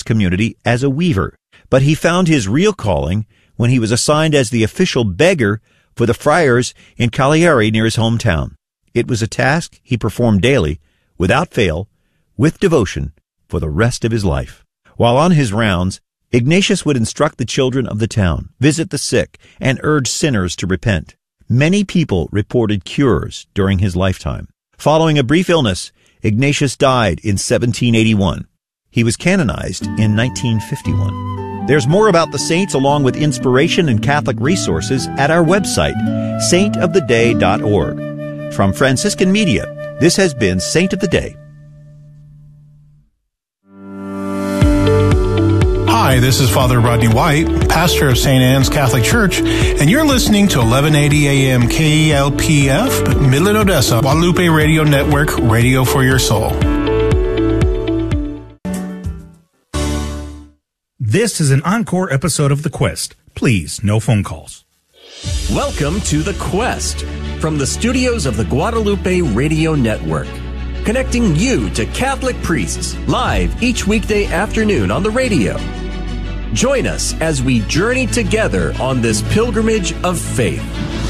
community as a weaver, but he found his real calling when he was assigned as the official beggar for the friars in Cagliari near his hometown. It was a task he performed daily, without fail, with devotion, for the rest of his life. While on his rounds, Ignatius would instruct the children of the town, visit the sick, and urge sinners to repent. Many people reported cures during his lifetime. Following a brief illness, Ignatius died in 1781. He was canonized in 1951. There's more about the saints along with inspiration and Catholic resources at our website, saintoftheday.org. From Franciscan Media, this has been Saint of the Day. Hi, this is Father Rodney White, pastor of St. Anne's Catholic Church, and you're listening to 1180 AM KELPF, Midland, Odessa, Guadalupe Radio Network, radio for your soul. This is an encore episode of The Quest. Please, no phone calls. Welcome to The Quest from the studios of the Guadalupe Radio Network, connecting you to Catholic priests live each weekday afternoon on the radio. Join us as we journey together on this pilgrimage of faith.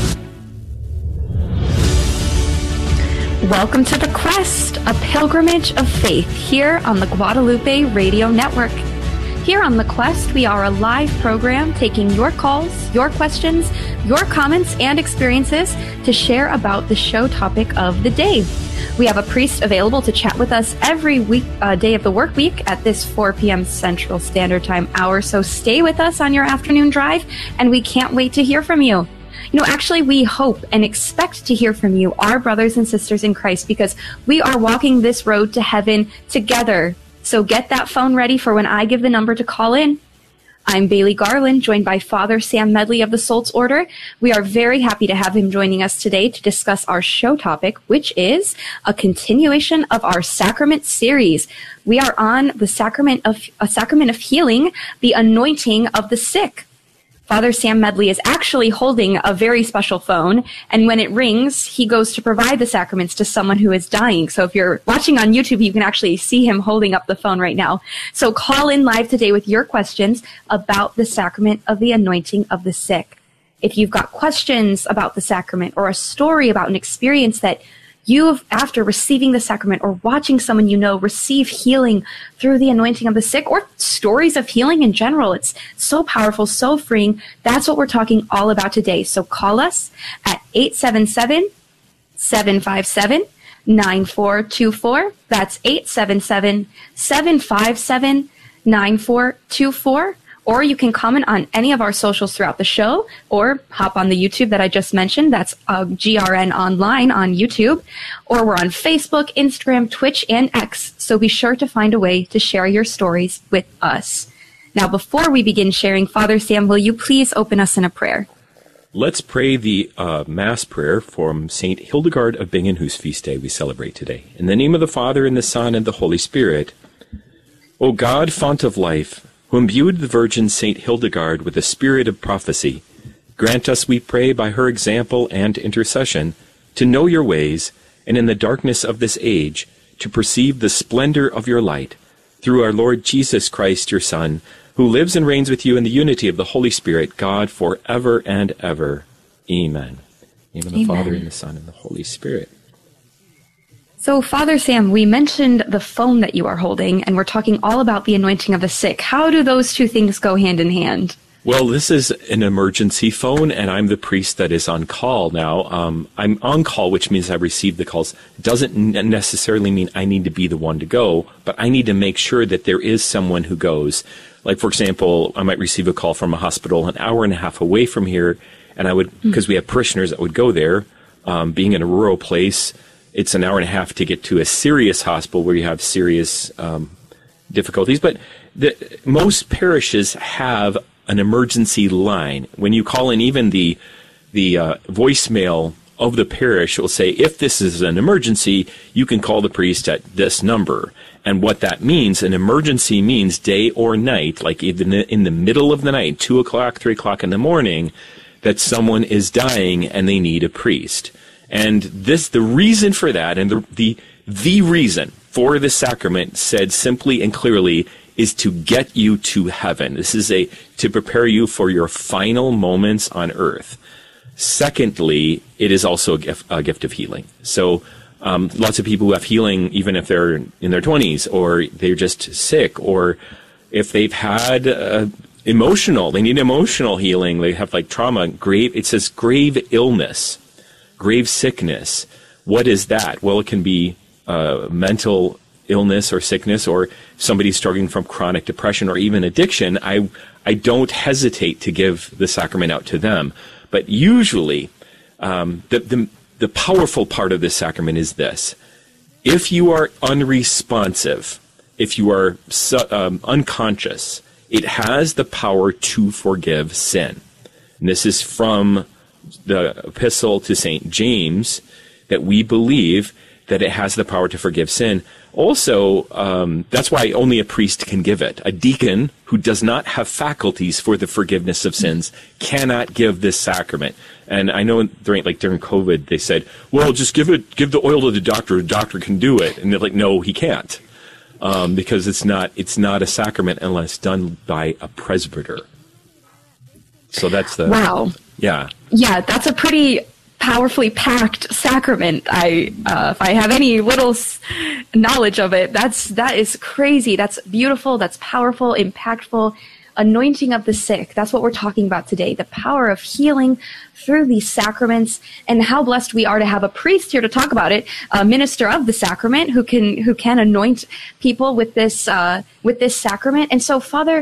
Welcome to The Quest, a pilgrimage of faith here on the Guadalupe Radio Network. Here on The Quest, we are a live program taking your calls, your questions, your comments, and experiences to share about the show topic of the day. We have a priest available to chat with us every week, day of the work week at this 4 p.m. Central Standard Time hour. So stay with us on your afternoon drive, and we can't wait to hear from you. You know, actually, we hope and expect to hear from you, our brothers and sisters in Christ, because we are walking this road to heaven together. So get that phone ready for when I give the number to call in. I'm Bailey Garland, joined by Father Sam Medley of the Sult's Order. We are very happy to have him joining us today to discuss our show topic, which is a continuation of our sacrament series. We are on the sacrament of healing, the anointing of the sick. Father Sam Medley is actually holding a very special phone, and when it rings, he goes to provide the sacraments to someone who is dying. So if you're watching on YouTube, you can actually see him holding up the phone right now. So call in live today with your questions about the sacrament of the anointing of the sick. If you've got questions about the sacrament or a story about an experience that you've, after receiving the sacrament or watching someone you know receive healing through the anointing of the sick, or stories of healing in general, it's so powerful, so freeing. That's what we're talking all about today. So call us at 877-757-9424. That's 877-757-9424. Or you can comment on any of our socials throughout the show, or hop on the YouTube that I just mentioned. That's GRN Online on YouTube. Or we're on Facebook, Instagram, Twitch, and X. So be sure to find a way to share your stories with us. Now, before we begin sharing, Father Sam, will you please open us in a prayer? Let's pray the Mass prayer from St. Hildegard of Bingen, whose feast day we celebrate today. In the name of the Father, and the Son, and the Holy Spirit. O God, font of life, who imbued the Virgin St. Hildegard with the spirit of prophecy, grant us, we pray, by her example and intercession, to know your ways, and in the darkness of this age, to perceive the splendor of your light, through our Lord Jesus Christ, your Son, who lives and reigns with you in the unity of the Holy Spirit, God, forever and ever. Amen. In the name of the Father, and the Son, and the Holy Spirit. So, Father Sam, we mentioned the phone that you are holding, and we're talking all about the anointing of the sick. How do those two things go hand in hand? Well, this is an emergency phone, and I'm the priest that is on call now. I'm on call, which means I receive the calls. It doesn't necessarily mean I need to be the one to go, but I need to make sure that there is someone who goes. Like, for example, I might receive a call from a hospital an hour and a half away from here, and I would, because we have parishioners that would go there, being in a rural place, it's an hour and a half to get to a serious hospital where you have serious difficulties. But most parishes have an emergency line. When you call in, even the voicemail of the parish will say, if this is an emergency, you can call the priest at this number. And what that means, an emergency means day or night, like even in the middle of the night, 2 o'clock, 3 o'clock in the morning, that someone is dying and they need a priest. And the reason for that, and the reason for the sacrament, said simply and clearly, is to get you to heaven. This is to prepare you for your final moments on earth. Secondly, it is also a gift of healing. So lots of people who have healing, even if they're in their 20s, or they're just sick, or if they've had they need emotional healing, they have like trauma, it says grave illness, grave sickness. What is that? Well, it can be mental illness or sickness, or somebody struggling from chronic depression or even addiction. I don't hesitate to give the sacrament out to them. But usually, the powerful part of this sacrament is this. If you are unresponsive, if you are unconscious, it has the power to forgive sin. And this is from the epistle to St. James, that we believe that it has the power to forgive sin. Also, that's why only a priest can give it. A deacon who does not have faculties for the forgiveness of sins cannot give this sacrament. And I know during COVID, they said, well, just give the oil to the doctor can do it. And they're like, no, he can't. Because it's not a sacrament unless done by a presbyter. So that's wow. Yeah. Yeah, that's a pretty powerfully packed sacrament. If I have any little knowledge of it, that is crazy. That's beautiful. That's powerful, impactful. Anointing of the sick. That's what we're talking about today. The power of healing through these sacraments, and how blessed we are to have a priest here to talk about it, a minister of the sacrament who can anoint people with this sacrament. And so, Father,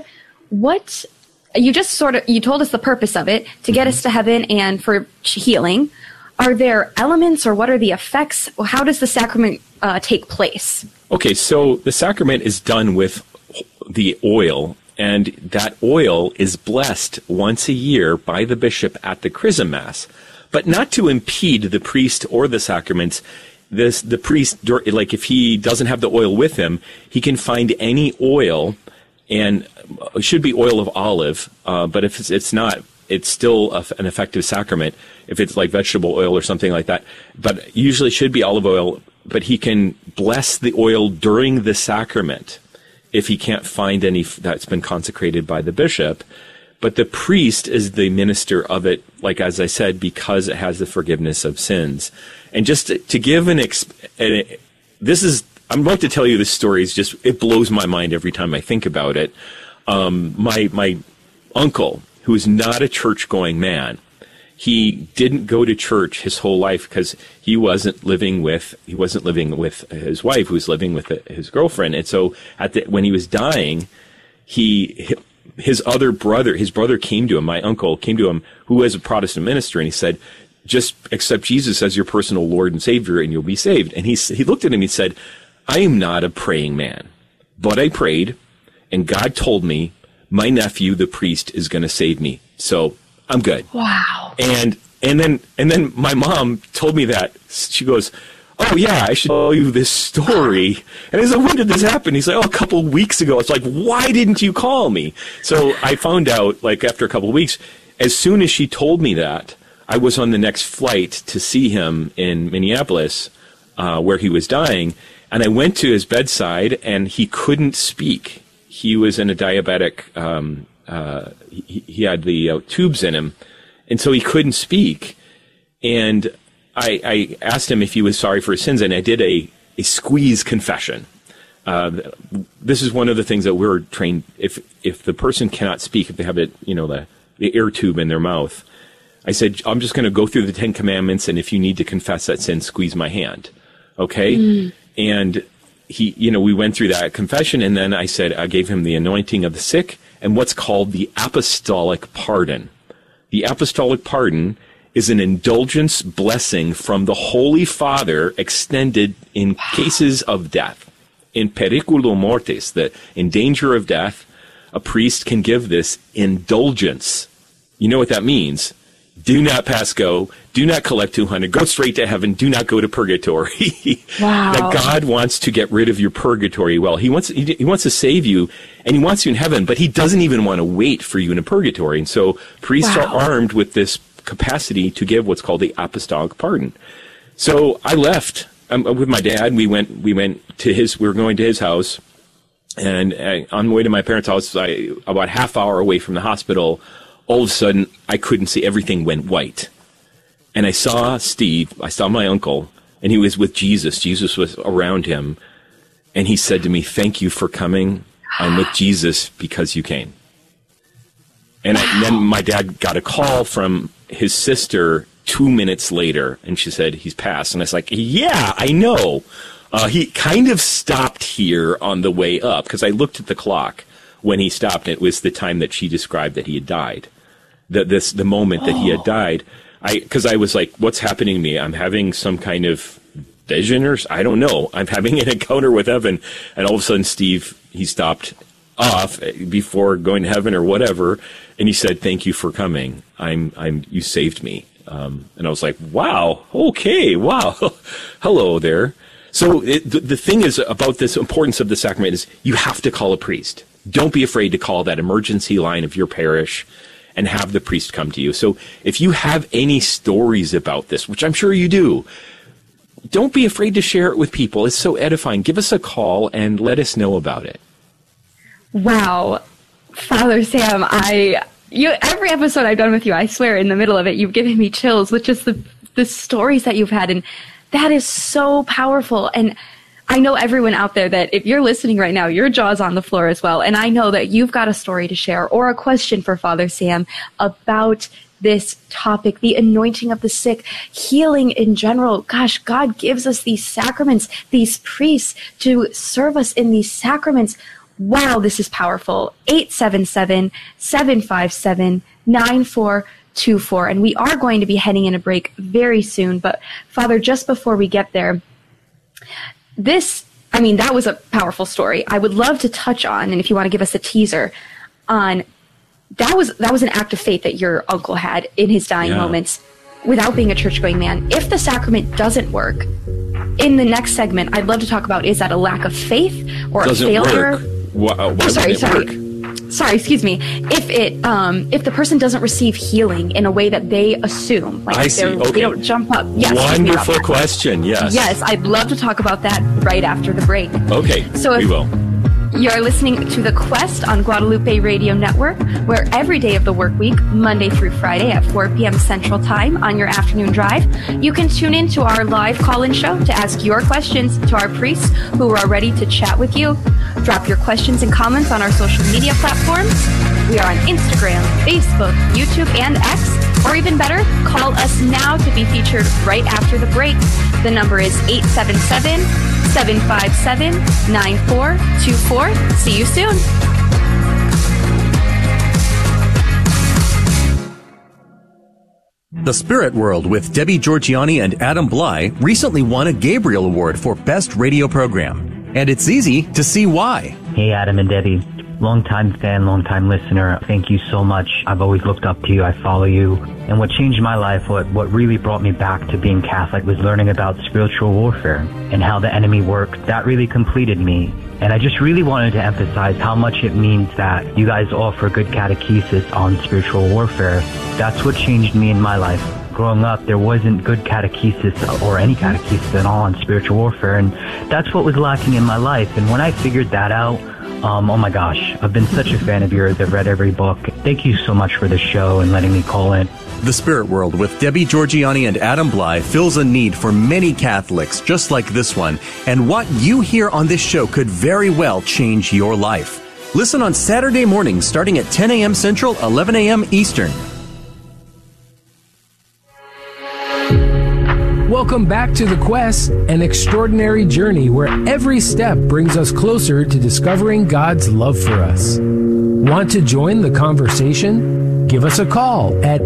you told us the purpose of it, to get us to heaven and for healing. Are there elements, or what are the effects? How does the sacrament take place? Okay, so the sacrament is done with the oil, and that oil is blessed once a year by the bishop at the Chrism Mass, but not to impede the priest or the sacraments. The priest, like if he doesn't have the oil with him, he can find any oil, and it should be oil of olive, but if it's not, it's still an effective sacrament if it's like vegetable oil or something like that. But usually it should be olive oil, but he can bless the oil during the sacrament if he can't find any that's been consecrated by the bishop. But the priest is the minister of it, like as I said, because it has the forgiveness of sins. And just to give I'm about to tell you this story. It blows my mind every time I think about it. My uncle, who is not a church-going man, he didn't go to church his whole life because he wasn't living with his wife, who was living with his girlfriend. And so when he was dying, his brother came to him, my uncle came to him, who was a Protestant minister, and he said, just accept Jesus as your personal Lord and Savior and you'll be saved. And he looked at him and he said, I am not a praying man, but I prayed, and God told me my nephew, the priest, is going to save me. So I'm good. Wow. And then my mom told me that. She goes, oh yeah, I should tell you this story. And I said, when did this happen? He's like, a couple weeks ago. It's like, why didn't you call me? So I found out, like, after a couple of weeks, as soon as she told me that, I was on the next flight to see him in Minneapolis, where he was dying. And I went to his bedside, and he couldn't speak. He was in a diabetic, he had the tubes in him, and so he couldn't speak. And I asked him if he was sorry for his sins, and I did a squeeze confession. This is one of the things that we're trained, if the person cannot speak, if they have the air tube in their mouth, I said, I'm just going to go through the 10 Commandments, and if you need to confess that sin, squeeze my hand. Okay? Mm. And we went through that confession, and then I gave him the anointing of the sick and what's called the apostolic pardon. The apostolic pardon is an indulgence blessing from the Holy Father extended in cases of death. In periculo mortis, in danger of death, a priest can give this indulgence. You know what that means? Do not pass go. Do not collect 200. Go straight to heaven. Do not go to purgatory. Wow. Now, God wants to get rid of your purgatory. Well, he wants to save you, and he wants you in heaven, but he doesn't even want to wait for you in a purgatory. And so priests are armed with this capacity to give what's called the apostolic pardon. So I left with my dad. We were going to his house, And on the way to my parents' house, about half hour away from the hospital, all of a sudden, I couldn't see. Everything went white. And I saw Steve, I saw my uncle, and he was with Jesus. Jesus was around him. And he said to me, "Thank you for coming. I'm with Jesus because you came." And then my dad got a call from his sister 2 minutes later, and she said, "He's passed." And I was like, "Yeah, I know." He kind of stopped here on the way up, because I looked at the clock when he stopped. It was the time that she described that he had died. The moment that he had died. Because I was like, what's happening to me? I'm having some kind of vision, or I don't know. I'm having an encounter with heaven. And all of a sudden, Steve, he stopped off before going to heaven or whatever. And he said, "Thank you for coming. You saved me." And I was like, wow, okay, wow. Hello there. So the thing is about this importance of the sacrament is you have to call a priest. Don't be afraid to call that emergency line of your parish and have the priest come to you. So if you have any stories about this, which I'm sure you do, don't be afraid to share it with people. It's so edifying. Give us a call and let us know about it. Wow. Father Sam, every episode I've done with you, I swear in the middle of it, you've given me chills with just the stories that you've had. And that is so powerful. And I know everyone out there that if you're listening right now, your jaw's on the floor as well. And I know that you've got a story to share or a question for Father Sam about this topic, the anointing of the sick, healing in general. Gosh, God gives us these sacraments, these priests to serve us in these sacraments. Wow, this is powerful. 877-757-9424. And we are going to be heading in a break very soon. But Father, just before we get there, that was a powerful story. I would love to touch on, and if you want to give us a teaser on, that was an act of faith that your uncle had in his dying moments without being a church-going man. If the sacrament doesn't work, in the next segment, I'd love to talk about, is that a lack of faith or a failure? Sorry, excuse me. If the person doesn't receive healing in a way that they assume, like they don't jump up. Yes, wonderful question. Yes. Yes, I'd love to talk about that right after the break. Okay, we will. You're listening to The Quest on Guadalupe Radio Network, where every day of the work week, Monday through Friday at 4 p.m. Central Time on your afternoon drive, you can tune in to our live call-in show to ask your questions to our priests who are ready to chat with you. Drop your questions and comments on our social media platforms. We are on Instagram, Facebook, YouTube, and X. Or even better, call us now to be featured right after the break. The number is 877-757-9424. See you soon. The Spirit World with Debbie Georgianni and Adam Bly recently won a Gabriel Award for Best Radio Program. And it's easy to see why. Hey, Adam and Debbie. Long-time fan, long-time listener. Thank you so much. I've always looked up to you. I follow you. And what changed my life, what really brought me back to being Catholic was learning about spiritual warfare and how the enemy works. That really completed me. And I just really wanted to emphasize how much it means that you guys offer good catechesis on spiritual warfare. That's what changed me in my life. Growing up, there wasn't good catechesis or any catechesis at all on spiritual warfare, and that's what was lacking in my life. And when I figured that out, oh my gosh, I've been such a fan of yours. I've read every book. Thank you so much for the show and letting me call in. The Spirit World with Debbie Georgianni and Adam Bly fills a need for many Catholics just like this one, and what you hear on this show could very well change your life. Listen on Saturday mornings starting at 10 a.m. Central, 11 a.m. Eastern. Welcome back to The Quest, an extraordinary journey where every step brings us closer to discovering God's love for us. Want to join the conversation? Give us a call at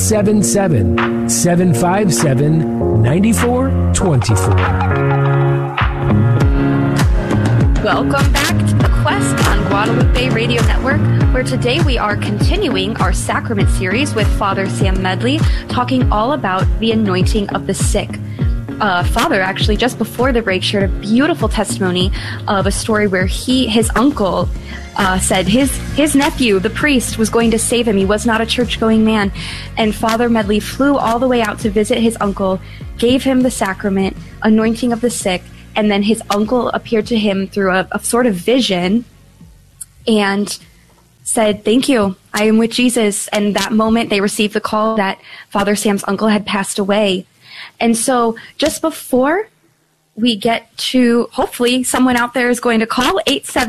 877-757-9424. Welcome back to The Quest on Guadalupe Radio Network, where today we are continuing our sacrament series with Father Sam Medley, talking all about the anointing of the sick. Father, actually, just before the break, shared a beautiful testimony of a story where his uncle said his nephew, the priest, was going to save him. He was not a church-going man. And Father Medley flew all the way out to visit his uncle, gave him the sacrament, anointing of the sick, and then his uncle appeared to him through a sort of vision and said, "Thank you, I am with Jesus." And that moment they received the call that Father Sam's uncle had passed away. And so just before we get to, hopefully someone out there is going to call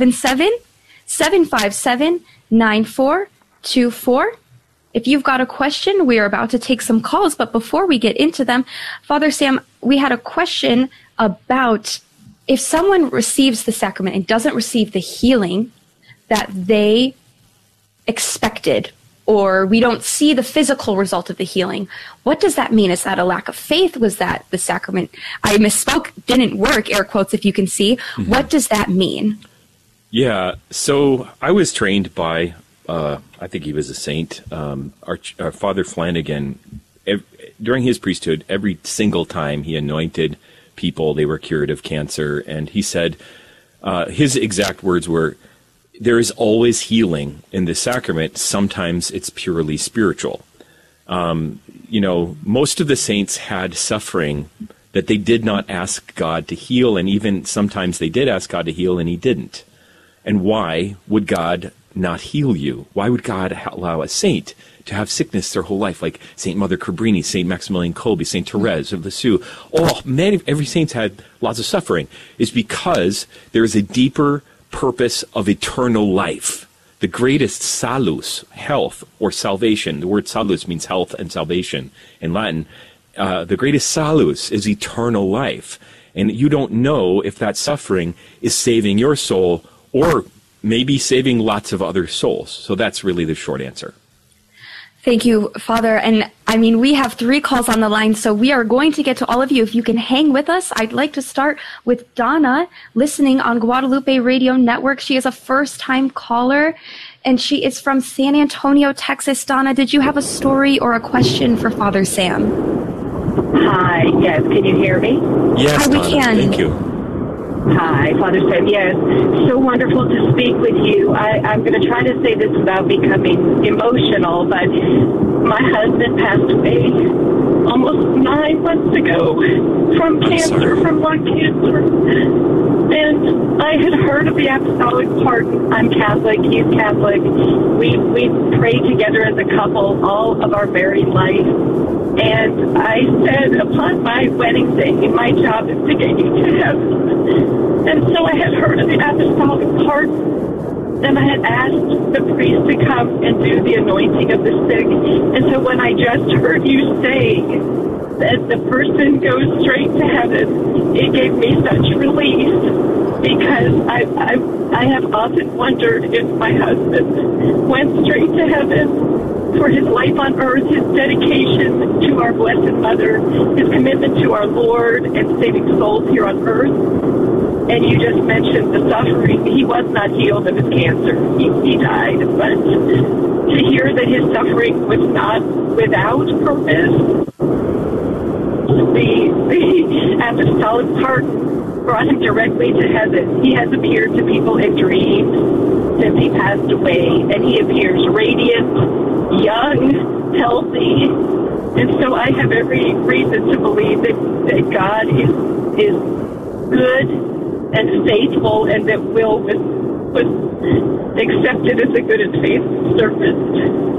877-757-9424. If you've got a question, we are about to take some calls, but before we get into them, Father Sam, we had a question about if someone receives the sacrament and doesn't receive the healing that they expected, or we don't see the physical result of the healing, what does that mean? Is that a lack of faith? Was that the sacrament, I misspoke, didn't work, air quotes if you can see. Mm-hmm. What does that mean? Yeah, so I was trained by, I think he was a saint, our Father Flanagan. During his priesthood, every single time he anointed people, they were cured of cancer. And he said, his exact words were, there is always healing in the sacrament. Sometimes it's purely spiritual. Most of the saints had suffering that they did not ask God to heal, and even sometimes they did ask God to heal and he didn't. And why would God not heal you? Why would God allow a saint to have sickness their whole life, like Saint Mother Cabrini, Saint Maximilian Kolbe, Saint Therese of Lisieux? Every saint's had lots of suffering. Is because there is a deeper purpose of eternal life. The greatest salus, health or salvation. The word salus means health and salvation in Latin. The greatest salus is eternal life. And you don't know if that suffering is saving your soul or maybe saving lots of other souls. So that's really the short answer. Thank you, Father. And we have 3 calls on the line, so we are going to get to all of you. If you can hang with us, I'd like to start with Donna, listening on Guadalupe Radio Network. She is a first-time caller, and she is from San Antonio, Texas. Donna, did you have a story or a question for Father Sam? Hi, yes. Can you hear me? Yes, Hi, we Donna. can. Thank you. Hi, Father Sam. Yes, so wonderful to speak with you. I'm going to try to say this without becoming emotional, but my husband passed away almost 9 months ago from cancer, from lung cancer. And I had heard of the apostolic pardon. I'm Catholic, he's Catholic. We prayed together as a couple all of our married life. And I said, upon my wedding day, my job is to get you to heaven. And so I had heard of the apostolic pardon, and I had asked the priest to come and do the anointing of the sick. And so when I just heard you say that the person goes straight to heaven, it gave me such relief, because I have often wondered if my husband went straight to heaven for his life on earth, his dedication to our Blessed Mother, his commitment to our Lord and saving souls here on earth. And you just mentioned the suffering. He was not healed of his cancer. He died. But to hear that his suffering was not without purpose, the apostolic pardon brought him directly to heaven. He has appeared to people in dreams since he passed away, and he appears radiant, young, healthy. And so I have every reason to believe that God is good and faithful, and that Will was accepted as a good and faithful servant.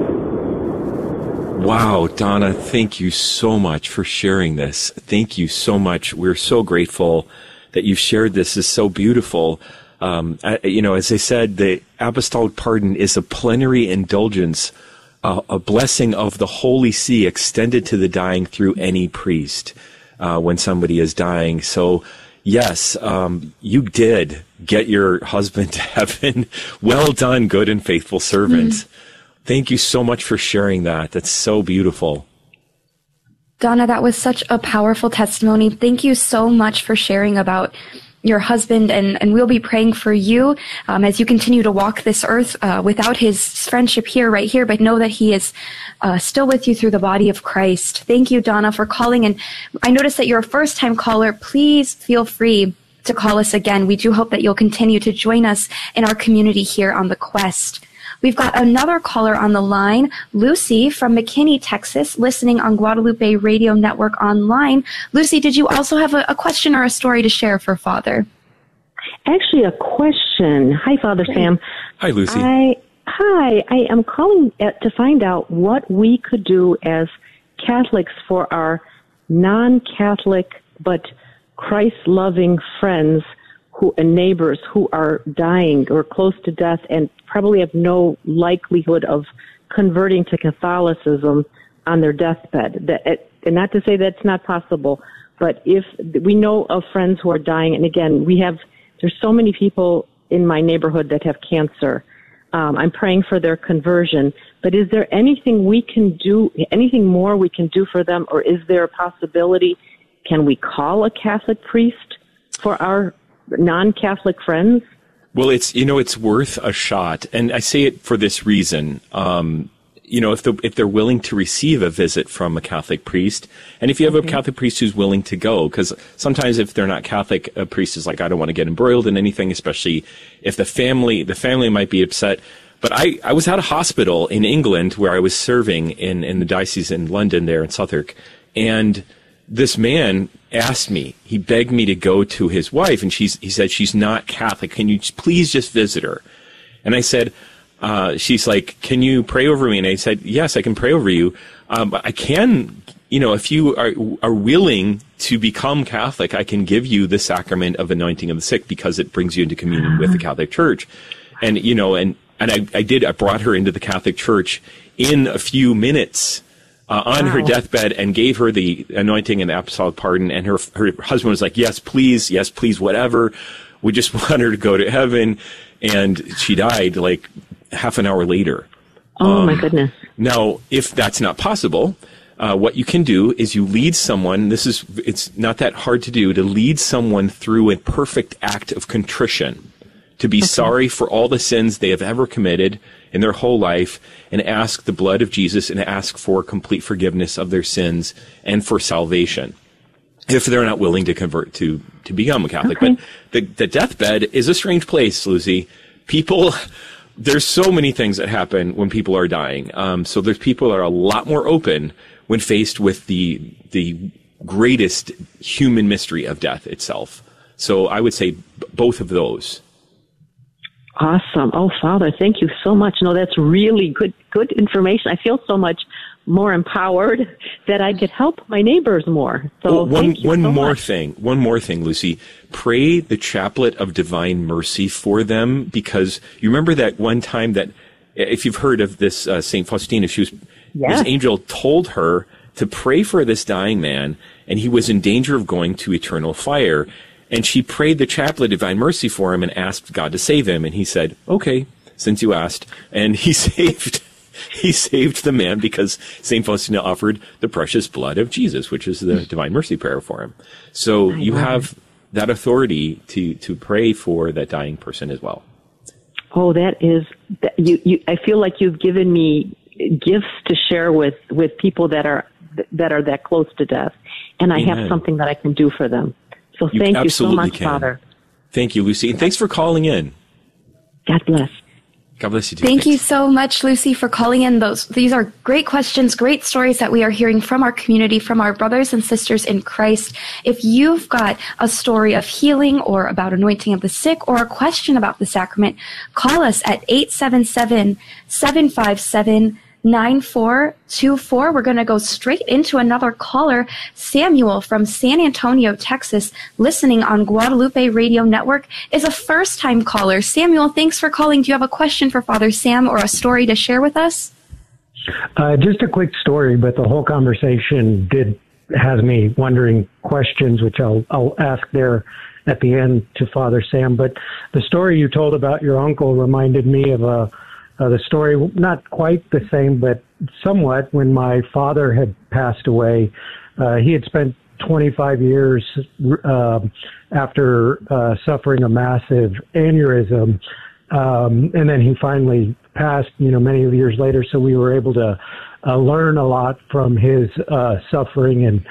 Wow, Donna, thank you so much for sharing this. Thank you so much. We're so grateful that you've shared this. It's so beautiful. As I said, the apostolic pardon is a plenary indulgence, a blessing of the Holy See extended to the dying through any priest when somebody is dying. So, yes, you did get your husband to heaven. Well done, good and faithful servant. Mm-hmm. Thank you so much for sharing that. That's so beautiful. Donna, that was such a powerful testimony. Thank you so much for sharing about your husband, and we'll be praying for you as you continue to walk this earth without his friendship right here, but know that he is still with you through the body of Christ. Thank you, Donna, for calling. And I noticed that you're a first-time caller. Please feel free to call us again. We do hope that you'll continue to join us in our community here on The Quest. We've got another caller on the line, Lucy from McKinney, Texas, listening on Guadalupe Radio Network online. Lucy, did you also have a question or a story to share for Father? Actually, a question. Hi, Father Sam. Hi, Lucy. Hi, I am calling to find out what we could do as Catholics for our non-Catholic but Christ-loving friends and neighbors who are dying or close to death and probably have no likelihood of converting to Catholicism on their deathbed. And not to say that's not possible, but if we know of friends who are dying, and again, there's so many people in my neighborhood that have cancer. I'm praying for their conversion, but is there anything we can do, anything more we can do for them, or is there a possibility, can we call a Catholic priest for our non-Catholic friends? Well, it's worth a shot. And I say it for this reason. If they're willing to receive a visit from a Catholic priest, and if you have a Catholic priest who's willing to go, because sometimes if they're not Catholic, a priest is like, I don't want to get embroiled in anything, especially if the family might be upset. But I was at a hospital in England where I was serving in the diocese in London there in Southwark, and this man asked me, he begged me to go to his wife, and he said, she's not Catholic. Can you please just visit her? And I said, she's like, can you pray over me? And I said, yes, I can pray over you. But I can, if you are willing to become Catholic, I can give you the sacrament of anointing of the sick because it brings you into communion with the Catholic Church. And, I brought her into the Catholic Church in a few minutes. On her deathbed, and gave her the anointing and the apostolic pardon. And her husband was like, yes, please, whatever. We just want her to go to heaven. And she died like half an hour later. Oh, my goodness. Now, if that's not possible, what you can do is you lead someone, it's not that hard to do, to lead someone through a perfect act of contrition, to be sorry for all the sins they have ever committed in their whole life, and ask the blood of Jesus and ask for complete forgiveness of their sins and for salvation, if they're not willing to convert to become a Catholic. But the deathbed is a strange place, Lucy. There's so many things that happen when people are dying. So there's people that are a lot more open when faced with the greatest human mystery of death itself. So I would say both of those. Awesome. Oh, Father, thank you so much. No, that's really good information. I feel so much more empowered that I could help my neighbors more. So one more thing, Lucy. Pray the Chaplet of Divine Mercy for them, because you remember that one time that, if you've heard of this Saint Faustina, this angel told her to pray for this dying man, and he was in danger of going to eternal fire. And she prayed the Chaplet of Divine Mercy for him and asked God to save him. And he said, okay, since you asked. And he saved the man because St. Faustina offered the precious blood of Jesus, which is the Divine Mercy prayer for him. So you have that authority to pray for that dying person as well. Oh, I feel like you've given me gifts to share with people that are that close to death. And I have something that I can do for them. So thank you so much, Father. Thank you, Lucy. And thanks for calling in. God bless. God bless you too. Thank you so much, Lucy, for calling in. These are great questions, great stories that we are hearing from our community, from our brothers and sisters in Christ. If you've got a story of healing or about anointing of the sick or a question about the sacrament, call us at 877-757-9424. We're going to go straight into another caller, Samuel from San Antonio, Texas, listening on Guadalupe Radio Network, is a first-time caller. Samuel, thanks for calling. Do you have a question for Father Sam or a story to share with us? Just a quick story, but the whole conversation has me wondering questions, which I'll ask there at the end to Father Sam. But the story you told about your uncle reminded me of the story, not quite the same, but somewhat, when my father had passed away. He had spent 25 years after suffering a massive aneurysm, and then he finally passed, many years later. So we were able to learn a lot from his suffering, and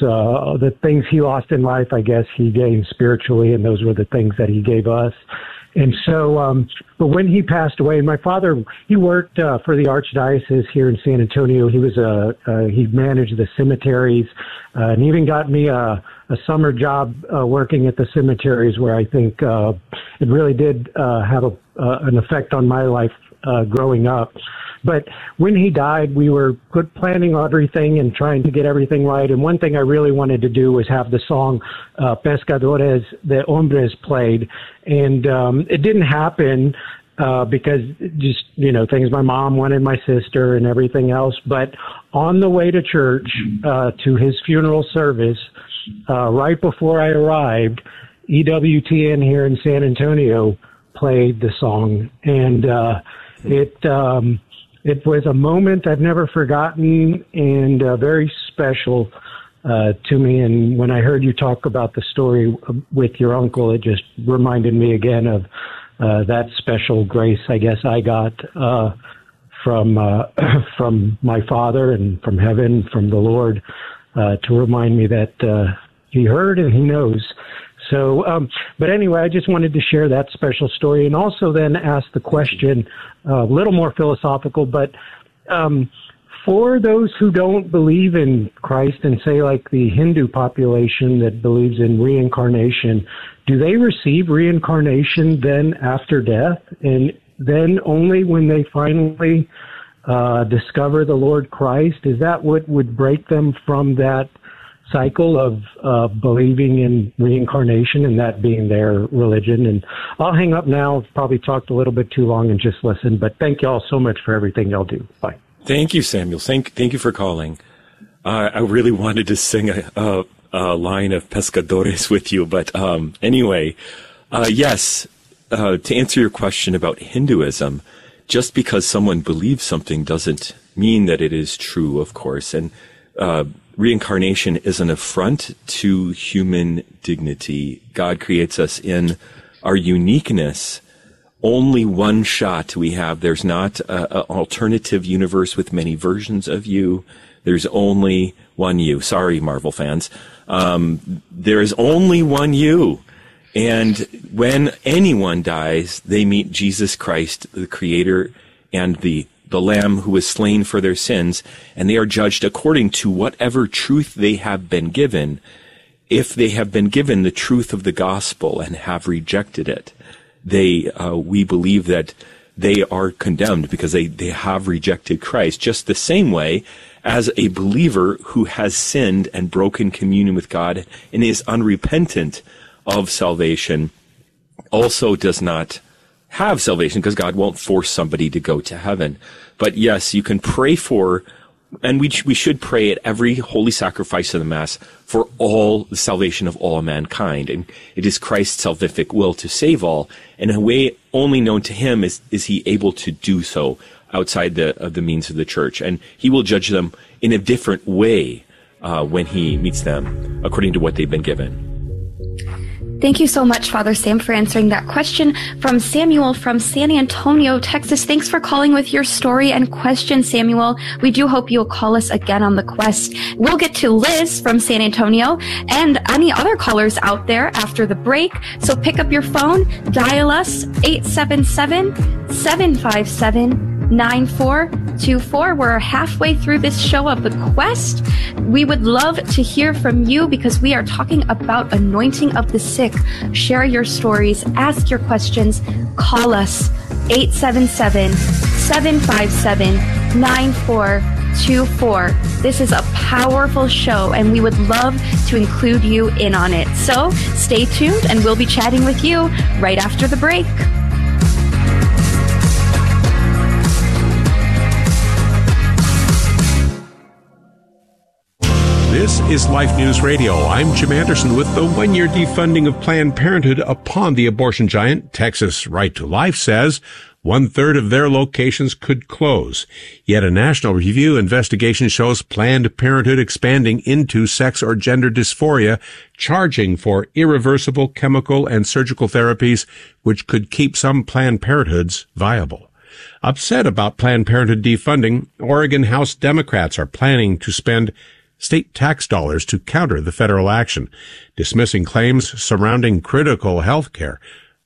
the things he lost in life, I guess he gained spiritually, and those were the things that he gave us. And so, but when he passed away, my father, he worked for the Archdiocese here in San Antonio. He was he managed the cemeteries, and even got me a summer job working at the cemeteries, where I think it really did have an effect on my life growing up. But when he died, we were planning everything and trying to get everything right. And one thing I really wanted to do was have the song Pescadores de Hombres played. And it didn't happen because just, things my mom wanted, my sister, and everything else. But on the way to church, to his funeral service, right before I arrived, EWTN here in San Antonio played the song. And it was a moment I've never forgotten, and very special to me. And when I heard you talk about the story with your uncle, it just reminded me again of that special grace, I guess, I got from my father and from heaven, from the Lord, to remind me that he heard and he knows. So, but anyway, I just wanted to share that special story, and also then ask the question, a little more philosophical, but for those who don't believe in Christ, and say like the Hindu population that believes in reincarnation, do they receive reincarnation then after death, and then only when they finally discover the Lord Christ? Is that what would break them from that cycle of believing in reincarnation and that being their religion? And I'll hang up now. Probably talked a little bit too long and just listen, but thank you all so much for everything y'all do. Bye. Thank you, Samuel. Thank you for calling. I really wanted to sing a line of Pescadores with you, but anyway, yes, to answer your question about Hinduism, just because someone believes something doesn't mean that it is true, of course. And reincarnation is an affront to human dignity. God creates us in our uniqueness. Only one shot we have. There's not an alternative universe with many versions of you. There's only one you. Sorry, Marvel fans. There is only one you. And when anyone dies, they meet Jesus Christ, the Creator, and the Lamb who was slain for their sins, and they are judged according to whatever truth they have been given. If they have been given the truth of the gospel and have rejected it, we believe that they are condemned because they have rejected Christ, just the same way as a believer who has sinned and broken communion with God and is unrepentant of salvation also does not have salvation, because God won't force somebody to go to heaven. But yes, you can pray for, and we should pray at every holy sacrifice of the Mass for all the salvation of all mankind. And it is Christ's salvific will to save all. And in a way only known to him is he able to do so outside of the means of the church. And he will judge them in a different way when he meets them according to what they've been given. Thank you so much, Father Sam, for answering that question. From Samuel from San Antonio, Texas. Thanks for calling with your story and question, Samuel. We do hope you'll call us again on the quest. We'll get to Liz from San Antonio and any other callers out there after the break. So pick up your phone, dial us 877-757-9424. We're halfway through this show of The Quest. We would love to hear from you because we are talking about anointing of the sick. Share your stories, ask your questions, call us 877-757-9424. This is a powerful show and we would love to include you in on it. So stay tuned and we'll be chatting with you right after the break. This is Life News Radio. I'm Jim Anderson with the one-year defunding of Planned Parenthood upon the abortion giant. Texas Right to Life says 1/3 of their locations could close. Yet a national review investigation shows Planned Parenthood expanding into sex or gender dysphoria, charging for irreversible chemical and surgical therapies, which could keep some Planned Parenthoods viable. Upset about Planned Parenthood defunding, Oregon House Democrats are planning to spend state tax dollars to counter the federal action, dismissing claims surrounding critical health care.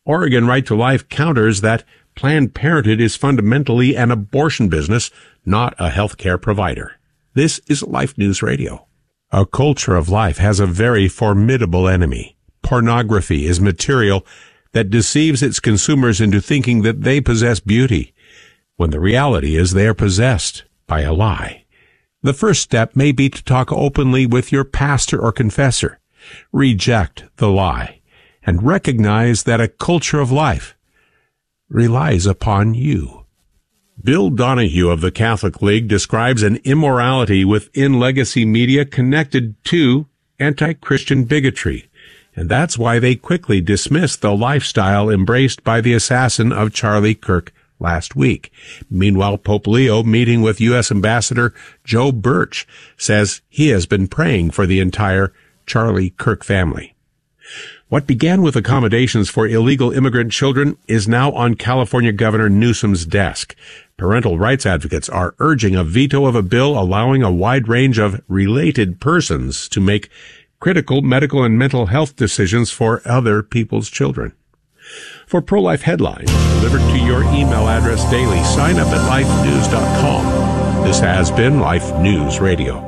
Oregon Right to Life counters that Planned Parenthood is fundamentally an abortion business, not a healthcare provider. This is Life News Radio. A culture of life has a very formidable enemy. Pornography is material that deceives its consumers into thinking that they possess beauty, when the reality is they are possessed by a lie. The first step may be to talk openly with your pastor or confessor. Reject the lie and recognize that a culture of life relies upon you. Bill Donahue of the Catholic League describes an immorality within legacy media connected to anti-Christian bigotry, and that's why they quickly dismissed the lifestyle embraced by the assassin of Charlie Kirk last week. Meanwhile, Pope Leo, meeting with U.S. Ambassador Joe Birch, says he has been praying for the entire Charlie Kirk family. What began with accommodations for illegal immigrant children is now on California Governor Newsom's desk. Parental rights advocates are urging a veto of a bill allowing a wide range of related persons to make critical medical and mental health decisions for other people's children. For pro-life headlines delivered to your email address daily, sign up at lifenews.com. This has been Life News Radio.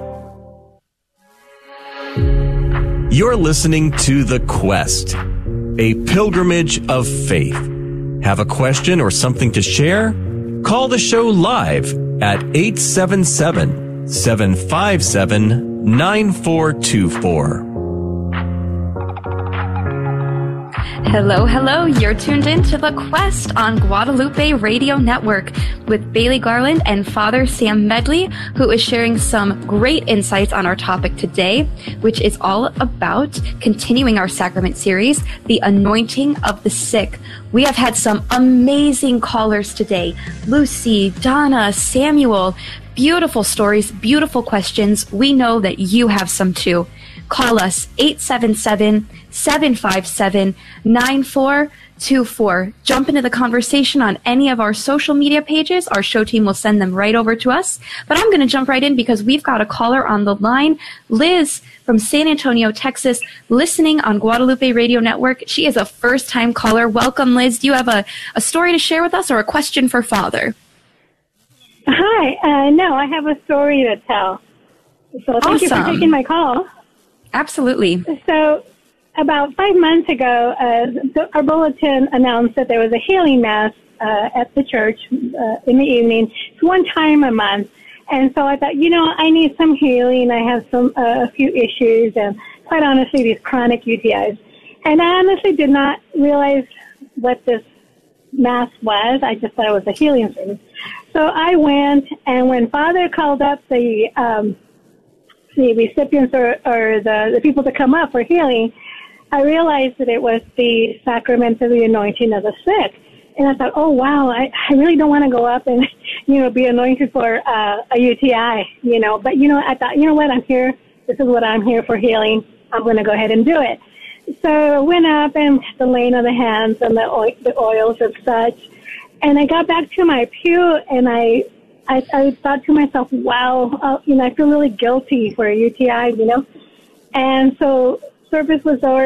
You're listening to The Quest, a pilgrimage of faith. Have a question or something to share? Call the show live at 877-757-9424. Hello, hello. You're tuned in to The Quest on Guadalupe Radio Network with Bailey Garland and Father Sam Medley, who is sharing some great insights on our topic today, which is all about continuing our sacrament series, the anointing of the sick. We have had some amazing callers today. Lucy, Donna, Samuel, beautiful stories, beautiful questions. We know that you have some too. Call us 877-757-9424. Jump into the conversation on any of our social media pages. Our show team will send them right over to us. But I'm going to jump right in because we've got a caller on the line. Liz from San Antonio, Texas, listening on Guadalupe Radio Network. She is a first-time caller. Welcome, Liz. Do you have a story to share with us or a question for Father? Hi. No, I have a story to tell. So thank you for taking my call. Absolutely. So about 5 months ago, our bulletin announced that there was a healing mass at the church in the evening. It's one time a month. And so I thought, I need some healing. I have a few issues and quite honestly, these chronic UTIs. And I honestly did not realize what this mass was. I just thought it was a healing service. So I went, and when Father called up the recipients or the people to come up for healing, I realized that it was the sacrament of the anointing of the sick. And I thought, oh, wow, I really don't want to go up and, be anointed for a UTI, But, I thought, what, I'm here. This is what I'm here for, healing. I'm going to go ahead and do it. So I went up and the laying of the hands and the oils and such. And I got back to my pew and I thought to myself, wow, I feel really guilty for a UTI, And so service was over.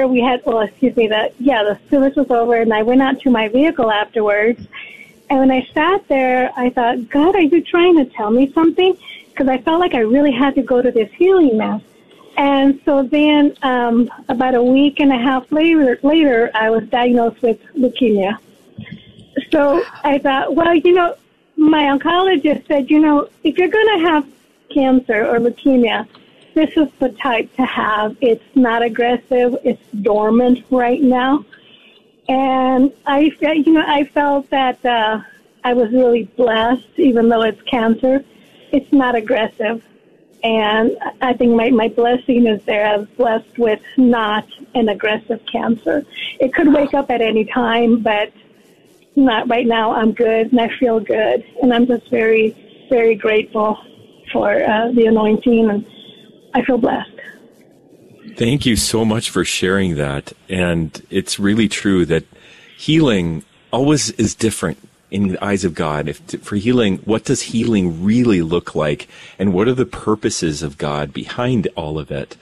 The service was over, and I went out to my vehicle afterwards. And when I sat there, I thought, God, are you trying to tell me something? Because I felt like I really had to go to this healing mass. And so then about a week and a half later, I was diagnosed with leukemia. So I thought, well, my oncologist said, if you're going to have cancer or leukemia, this is the type to have. It's not aggressive. It's dormant right now. And I felt that I was really blessed, even though it's cancer. It's not aggressive. And I think my blessing is there. I was blessed with not an aggressive cancer. It could wake up at any time, but not right now. I'm good and I feel good. And I'm just very, very grateful for the anointing, and I feel blessed. Thank you so much for sharing that. And it's really true that healing always is different in the eyes of God. For healing, what does healing really look like? And what are the purposes of God behind all of it?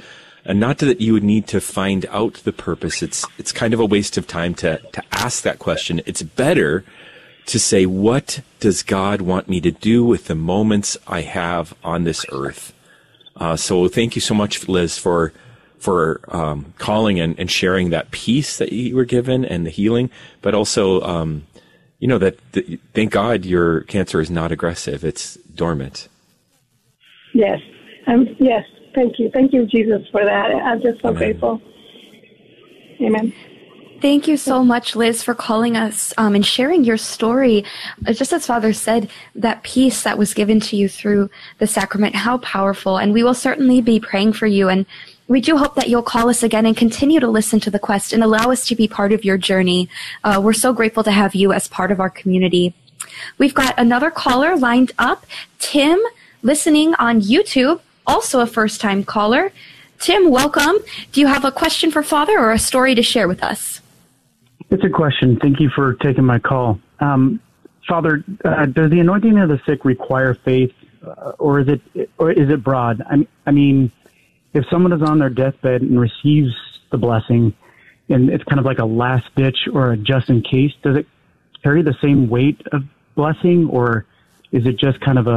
And not that you would need to find out the purpose. It's kind of a waste of time to ask that question. It's better to say, what does God want me to do with the moments I have on this earth? So thank you so much, Liz, for calling and sharing that peace that you were given and the healing, but also, thank God your cancer is not aggressive. It's dormant. Yes. Yes. Thank you. Thank you, Jesus, for that. I'm just so grateful. Amen. Thank you so much, Liz, for calling us and sharing your story. Just as Father said, that peace that was given to you through the sacrament, how powerful. And we will certainly be praying for you. And we do hope that you'll call us again and continue to listen to the Quest and allow us to be part of your journey. We're so grateful to have you as part of our community. We've got another caller lined up, Tim, listening on YouTube, also a first-time caller. Tim, welcome. Do you have a question for Father or a story to share with us? It's a question. Thank you for taking my call. Father, does the anointing of the sick require faith, or is it broad? I mean, if someone is on their deathbed and receives the blessing, and it's kind of like a last ditch or a just in case, does it carry the same weight of blessing, or is it just kind of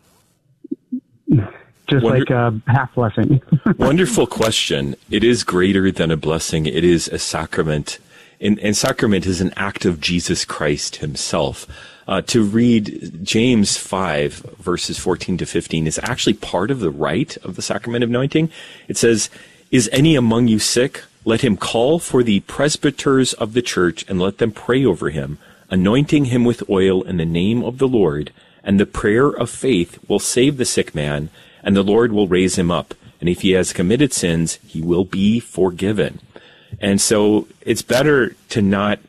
like a half blessing? Wonderful question. It is greater than a blessing. It is a sacrament. And sacrament is an act of Jesus Christ himself. To read James 5, verses 14 to 15 is actually part of the rite of the sacrament of anointing. It says, "Is any among you sick? Let him call for the presbyters of the church and let them pray over him, anointing him with oil in the name of the Lord. And the prayer of faith will save the sick man, and the Lord will raise him up. And if he has committed sins, he will be forgiven." And so it's better to not,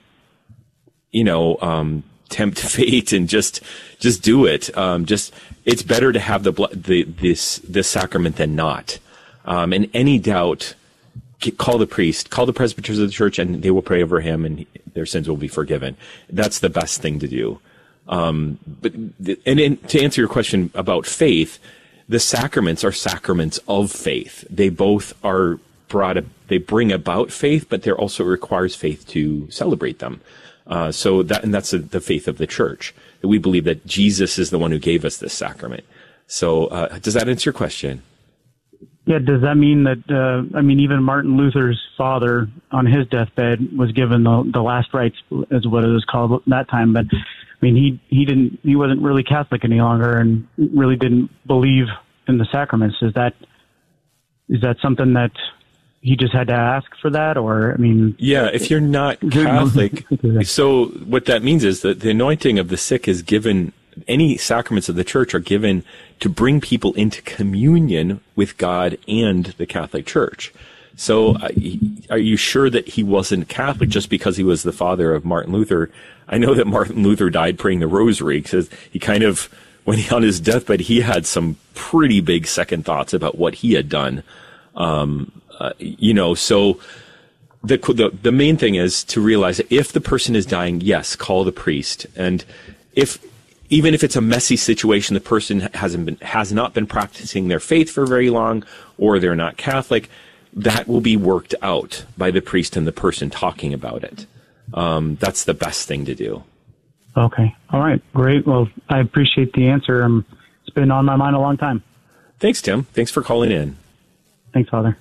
tempt fate and just do it. It's better to have this sacrament than not. And any doubt, call the priest, call the presbyters of the church, and they will pray over him, and their sins will be forgiven. That's the best thing to do. But to answer your question about faith, the sacraments are sacraments of faith. They both are they bring about faith, but there also requires faith to celebrate them. That's the faith of the church. That we believe that Jesus is the one who gave us this sacrament. So, does that answer your question? Yeah. Does that mean that, even Martin Luther's father on his deathbed was given the last rites, is what it was called at that time. But he wasn't really Catholic any longer and really didn't believe in the sacraments. Is that something that he just had to ask for that, or, Yeah, if you're not Catholic, so what that means is that the anointing of the sick is given, any sacraments of the church are given to bring people into communion with God and the Catholic Church. So are you sure that he wasn't Catholic just because he was the father of Martin Luther? I know that Martin Luther died praying the rosary, because he kind of, when he on his deathbed, he had some pretty big second thoughts about what he had done. So the main thing is to realize that if the person is dying, yes, call the priest. And even if it's a messy situation, the person has not been practicing their faith for very long, or they're not Catholic, that will be worked out by the priest and the person talking about it. That's the best thing to do. Okay. All right. Great. Well, I appreciate the answer. It's been on my mind a long time. Thanks, Tim. Thanks for calling in. Thanks, Father.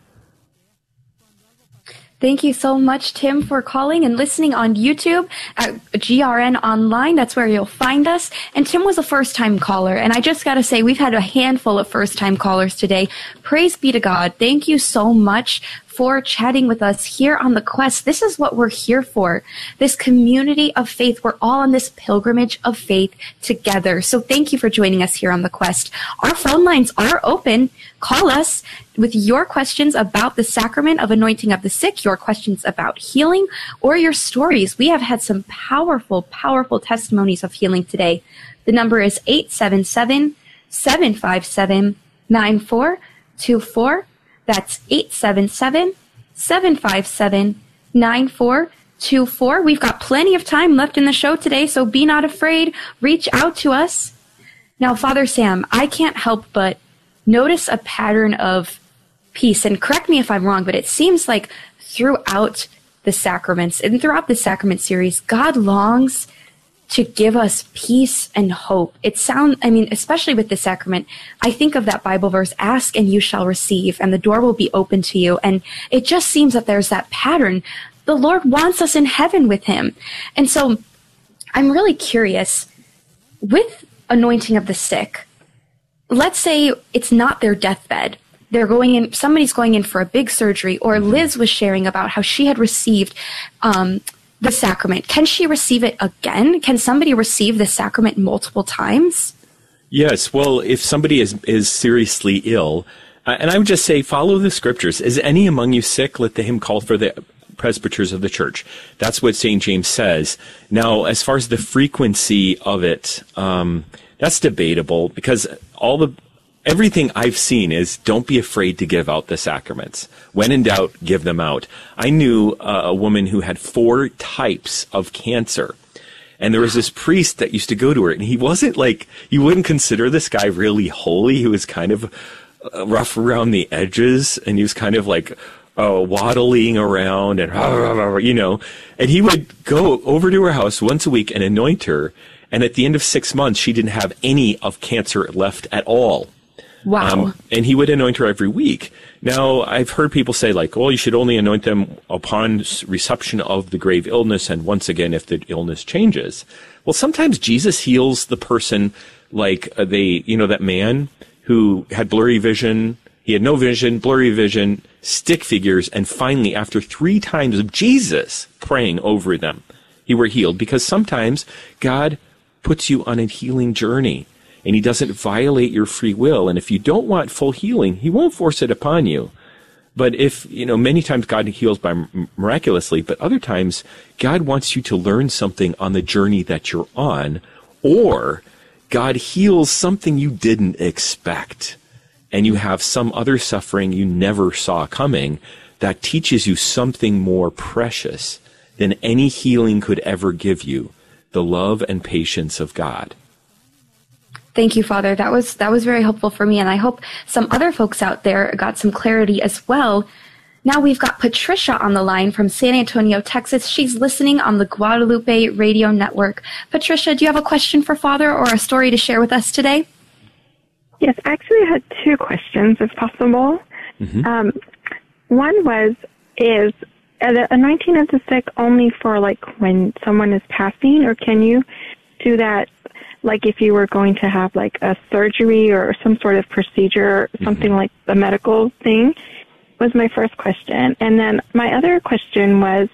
Thank you so much, Tim, for calling and listening on YouTube at GRN Online. That's where you'll find us. And Tim was a first-time caller. And I just got to say, we've had a handful of first-time callers today. Praise be to God. Thank you so much for chatting with us here on The Quest. This is what we're here for, this community of faith. We're all on this pilgrimage of faith together. So thank you for joining us here on The Quest. Our phone lines are open. Call us with your questions about the sacrament of anointing of the sick, your questions about healing, or your stories. We have had some powerful, powerful testimonies of healing today. The number is 877-757-9424. That's 877-757-9424. We've got plenty of time left in the show today, so be not afraid. Reach out to us. Now, Father Sam, I can't help but notice a pattern of peace. And correct me if I'm wrong, but it seems like throughout the sacraments and throughout the sacrament series, God longs to give us peace and hope. Especially with the sacrament, I think of that Bible verse, ask and you shall receive, and the door will be open to you. And it just seems that there's that pattern. The Lord wants us in heaven with him. And so I'm really curious, with anointing of the sick, let's say it's not their deathbed. Somebody's going in for a big surgery, or Liz was sharing about how she had received the sacrament. Can she receive it again? Can somebody receive the sacrament multiple times? Yes. Well, if somebody is seriously ill, and I would just say, follow the scriptures. Is any among you sick? Let him call for the presbyters of the church. That's what St. James says. Now, as far as the frequency of it, that's debatable, because everything I've seen is don't be afraid to give out the sacraments. When in doubt, give them out. I knew a woman who had 4 types of cancer. And there was this priest that used to go to her, and he wasn't you wouldn't consider this guy really holy. He was kind of rough around the edges, and he was kind of waddling around and, and he would go over to her house once a week and anoint her. And at the end of 6 months, she didn't have any of cancer left at all. Wow. And he would anoint her every week. Now, I've heard people say, you should only anoint them upon reception of the grave illness, and once again, if the illness changes. Well, sometimes Jesus heals the person that man who had blurry vision. He had no vision, blurry vision, stick figures, and finally, after 3 times of Jesus praying over them, he were healed. Because sometimes God puts you on a healing journey, and he doesn't violate your free will. And if you don't want full healing, he won't force it upon you. But many times God heals by miraculously, but other times God wants you to learn something on the journey that you're on, or God heals something you didn't expect, and you have some other suffering you never saw coming that teaches you something more precious than any healing could ever give you, the love and patience of God. Thank you, Father. That was very helpful for me, and I hope some other folks out there got some clarity as well. Now we've got Patricia on the line from San Antonio, Texas. She's listening on the Guadalupe Radio Network. Patricia, do you have a question for Father or a story to share with us today? Yes, actually I had 2 questions, if possible. Mm-hmm. One is the anointing of the sick only for when someone is passing, or can you do that if you were going to have a surgery or some sort of procedure, something like a medical thing? Was my first question. And then my other question was,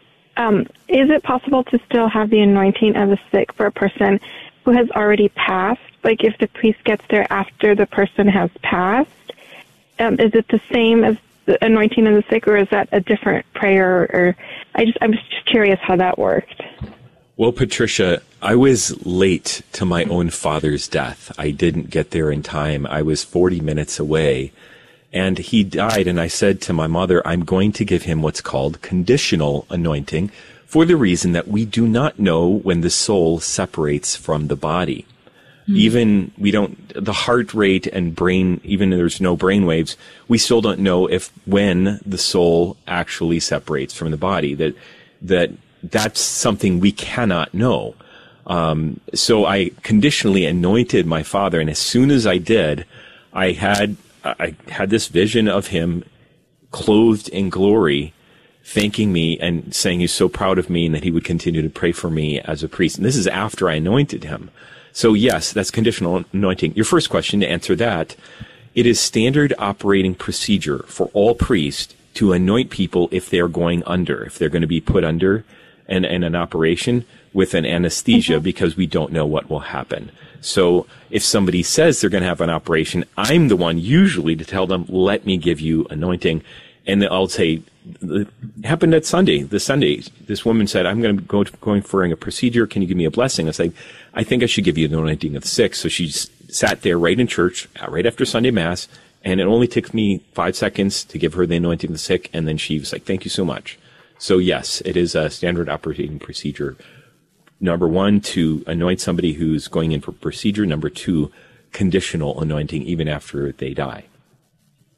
is it possible to still have the anointing of the sick for a person who has already passed? If the priest gets there after the person has passed, is it the same as the anointing of the sick, or is that a different prayer? Or I'm just curious how that worked. Well, Patricia, I was late to my own father's death. I didn't get there in time. I was 40 minutes away, and he died. And I said to my mother, I'm going to give him what's called conditional anointing, for the reason that we do not know when the soul separates from the body. Even the heart rate and brain, even if there's no brain waves, we still don't know when the soul actually separates from the body. That's something we cannot know. So I conditionally anointed my father, and as soon as I did, I had this vision of him clothed in glory, thanking me and saying he's so proud of me and that he would continue to pray for me as a priest. And this is after I anointed him. So yes, that's conditional anointing. Your first question, to answer that, it is standard operating procedure for all priests to anoint people if they're going under, if they're going to be put under in an operation with an anesthesia, because we don't know what will happen. So if somebody says they're going to have an operation, I'm the one usually to tell them, let me give you anointing. And I'll say, it happened at Sunday. This woman said, I'm going for a procedure. Can you give me a blessing? I said, I think I should give you the anointing of the sick. So she sat there right in church, right after Sunday Mass, and it only took me 5 seconds to give her the anointing of the sick. And then she was like, thank you so much. So yes, it is a standard operating procedure. Number 1, to anoint somebody who's going in for procedure. Number 2, conditional anointing even after they die.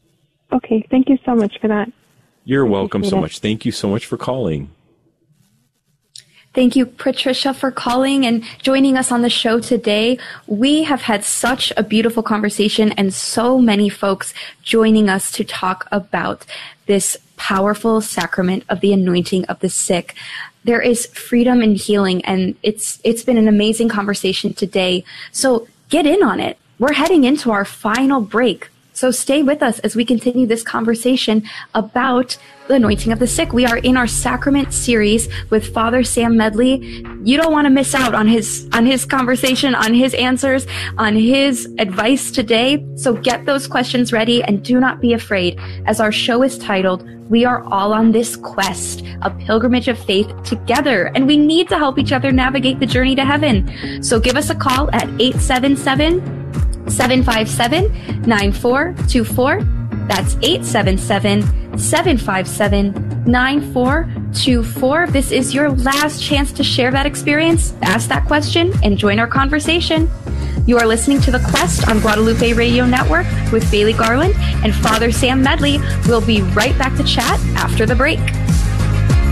Okay, thank you so much for that. You're welcome so Appreciate it. much. Thank you so much for calling. Thank you, Patricia, for calling and joining us on the show today. We have had such a beautiful conversation and so many folks joining us to talk about this powerful sacrament of the anointing of the sick. There is freedom and healing, and it's been an amazing conversation today. So get in on it. We're heading into our final break. So stay with us as we continue this conversation about the anointing of the sick. We are in our sacrament series with Father Sam Medley. You don't want to miss out on his conversation, on his answers, on his advice today. So get those questions ready and do not be afraid, as our show is titled, We Are All on This Quest, a pilgrimage of faith together, and we need to help each other navigate the journey to heaven. So give us a call at 877-757-9424. That's 877-757-9424. If this is your last chance to share that experience, ask that question and join our conversation. You are listening to The Quest on Guadalupe Radio Network with Bailey Garland and Father Sam Medley. We'll be right back to chat after the break.